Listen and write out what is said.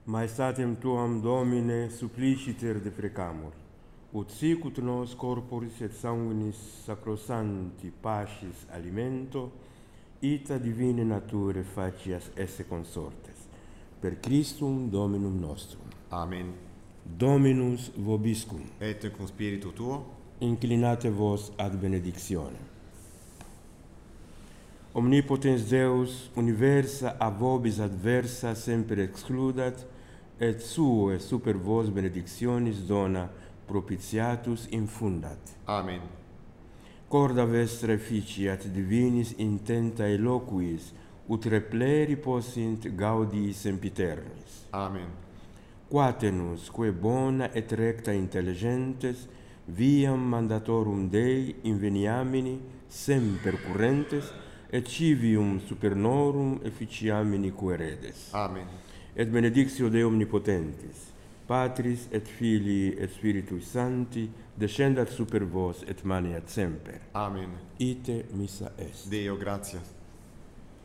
Maestatem tuam Domine suppliciter deprecamur, ut sic ut nos corporis et sanguinis sacrosanti pascis alimento, ita divine nature facias esse consortes. Per Christum Dominum nostrum. Amen. Dominus vobiscum. Et cum spiritu tuo, Inclinate vos ad benedictionem. Omnipotens Deus, universa a vobis adversa semper excludat, et sue super vos benedictionis dona propitiatus infundat. Amen. Corda vestra efficiat divinis intenta eloquis, ut repleri possint gaudii sempiternis. Amen. Quatenus, quae bona et recta intelligentes, viam mandatorum Dei inveniamini semper currentes, et civium supernorum efficiamini queredes. Amen. Et benedictio Dei omnipotentis, Patris et Filii et Spiritui Sancti, descendat super vos et maneat semper. Amen. Ite missa est. Deo gratias.